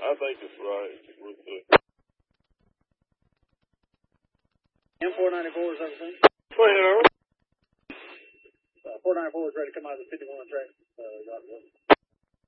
I think it's right. We'll see. M494 is everything. Go ahead, Earl. 494 is ready to come out of the 51 track.